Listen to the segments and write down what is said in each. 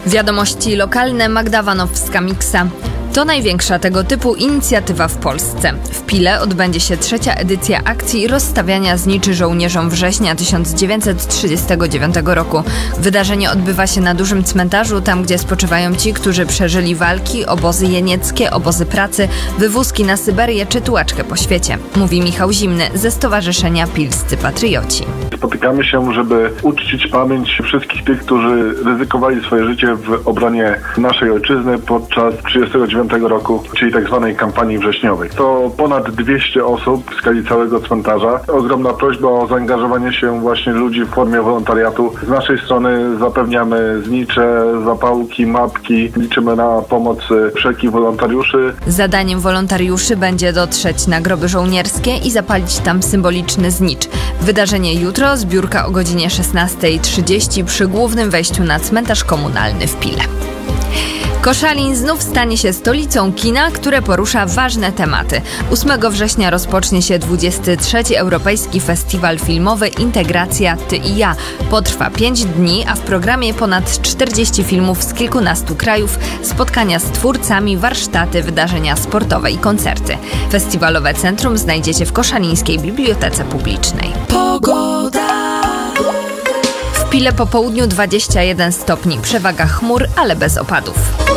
Wiadomości lokalne. Magda Wanowska-Miksa. To największa tego typu inicjatywa w Polsce. W Pile odbędzie się 3. edycja akcji rozstawiania zniczy żołnierzom września 1939 roku. Wydarzenie odbywa się na dużym cmentarzu, tam gdzie spoczywają ci, którzy przeżyli walki, obozy jenieckie, obozy pracy, wywózki na Syberię czy tułaczkę po świecie. Mówi Michał Zimny ze Stowarzyszenia Pilscy Patrioci. Spotykamy się, żeby uczcić pamięć wszystkich tych, którzy ryzykowali swoje życie w obronie naszej ojczyzny podczas 1939 roku, czyli tak zwanej kampanii wrześniowej. To ponad 200 osób w skali całego cmentarza. Ogromna prośba o zaangażowanie się właśnie ludzi w formie wolontariatu. Z naszej strony zapewniamy znicze, zapałki, mapki. Liczymy na pomoc wszelkich wolontariuszy. Zadaniem wolontariuszy będzie dotrzeć na groby żołnierskie i zapalić tam symboliczny znicz. Wydarzenie jutro, zbiórka o godzinie 16:30 przy głównym wejściu na cmentarz komunalny w Pile. Koszalin znów stanie się stolicą kina, które porusza ważne tematy. 8 września rozpocznie się 23. Europejski Festiwal Filmowy Integracja Ty i ja. Potrwa 5 dni, a w programie ponad 40 filmów z kilkunastu krajów, spotkania z twórcami, warsztaty, wydarzenia sportowe i koncerty. Festiwalowe centrum znajdziecie w Koszalińskiej Bibliotece Publicznej. Pogoda. W Pile po południu 21 stopni, przewaga chmur, ale bez opadów.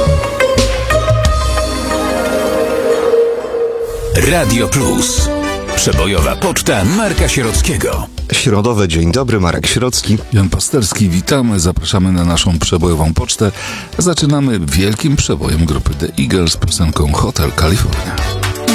Radio Plus. Przebojowa poczta Marka Sierockiego. Środowe dzień dobry, Marek Sierocki. Jan Pasterski, witamy, zapraszamy na naszą przebojową pocztę. Zaczynamy wielkim przebojem grupy The Eagles z piosenką Hotel California.